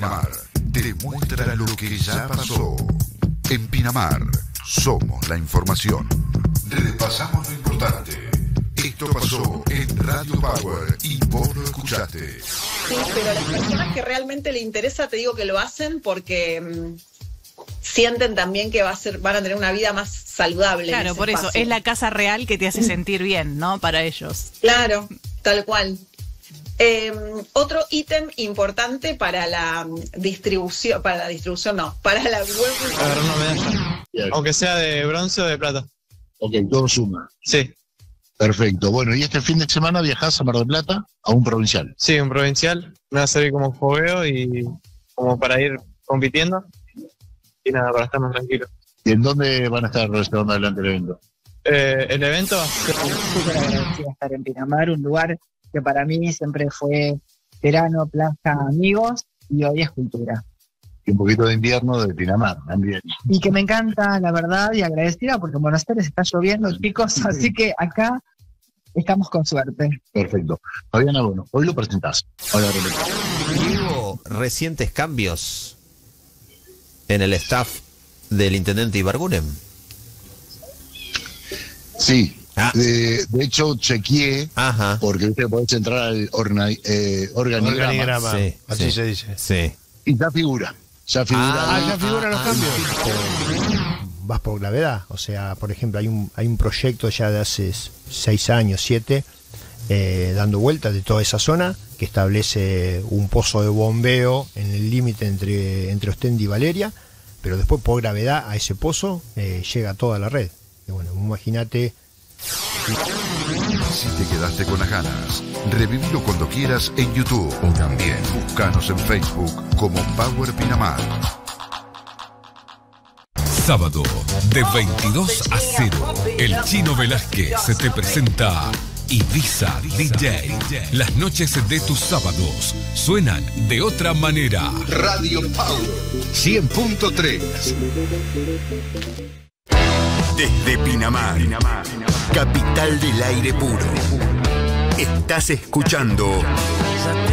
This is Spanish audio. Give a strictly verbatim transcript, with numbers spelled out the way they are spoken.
Pinamar te muestra lo que ya pasó. En Pinamar somos la información. Repasamos lo importante. Esto pasó en Radio Power y vos lo escuchaste. Sí, pero las personas que realmente le interesa, te digo que lo hacen porque mmm, sienten también que va a ser, van a tener una vida más saludable. Claro, por espacio. eso, es la casa real que te hace sentir bien, ¿no? Para ellos. Claro, tal cual. Eh, otro ítem importante para la distribución, para la distribución no, para la web. Agarrar una medalla. Aunque sea de bronce o de plata. Ok, todo suma. Sí. Perfecto. Bueno, y este fin de semana viajás a Mar del Plata a un provincial. Sí, un provincial. Me va a servir como fogueo y como para ir compitiendo. Y nada, para estar más tranquilo. ¿Y en dónde van a estar llevando adelante el evento? Eh, el evento... Estoy súper agradecida de estar en Pinamar, un lugar que para mí siempre fue verano, playa, amigos, y hoy es cultura. Y un poquito de invierno de Pinamar también. Y que me encanta, la verdad, y agradecida, porque en Buenos Aires está lloviendo, chicos, así que acá estamos con suerte. Perfecto. Fabiana, bueno, hoy lo presentás. Hola, ¿Hubo recientes cambios en el staff del intendente Ibarguren? Sí. Ah. De, de hecho, chequeé, Ajá. porque usted podés entrar al orna, eh, organigrama, Organigrama, Sí, así sí. se dice. Sí. y ya figura. Ya figura. Ah, ya figuran los ah, cambios. Vas por gravedad. O sea, por ejemplo, hay un, hay un proyecto ya de hace seis años, siete, eh, dando vueltas de toda esa zona, que establece un pozo de bombeo en el límite entre, entre Ostende y Valeria, pero después por gravedad a ese pozo eh, llega toda la red. Y bueno, imagínate. Si te quedaste con las ganas, revivilo cuando quieras en YouTube o también búscanos en Facebook como Power Pinamar. Sábado, de veintidós a cero, el Chino Velázquez te presenta Ibiza D J. Las noches de tus sábados suenan de otra manera. Radio Power cien punto tres. Desde Pinamar, capital del aire puro. Estás escuchando